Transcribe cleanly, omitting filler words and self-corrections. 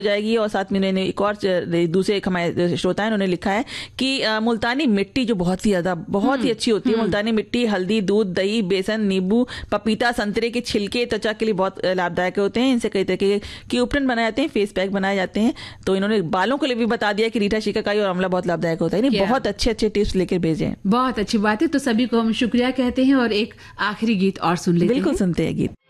जाएगी। और साथ में इन्होंने एक और दूसरे एक हमारे श्रोता है, उन्होंने लिखा है कि मुल्तानी मिट्टी जो बहुत ही अच्छी होती है, मुल्तानी मिट्टी, हल्दी, दूध, दही, बेसन, नींबू, पपीता, संतरे के छिलके त्वचा के लिए बहुत लाभदायक होते हैं। इनसे कई तरह के उपकरण बनाए जाते हैं, फेस पैक बनाए जाते हैं। तो इन्होंने बालों के लिए भी बता दिया कि रीठा, शिकाकाई और आंवला बहुत लाभदायक होता है। बहुत अच्छे टिप्स लेकर भेजे हैं। बहुत अच्छी बात है। तो सभी को हम शुक्रिया कहते हैं और एक आखिरी गीत और सुन लेते हैं। बिल्कुल, सुनते हैं गीत।